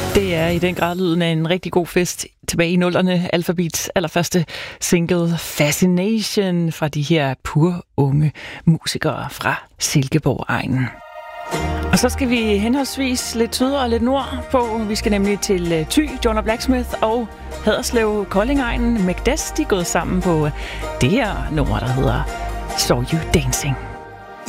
Det er i den grad lyden af en rigtig god fest tilbage i 00'erne. Alphabets allerførste single Fascination fra de her pur unge musikere fra Silkeborg-egnen. Og så skal vi henholdsvis lidt syd og lidt nord på. Vi skal nemlig til Thy, John Blacksmith og Haderslev, Kolding-egnen. Magdes, de er gået sammen på det her nummer, der hedder Saw You Dancing.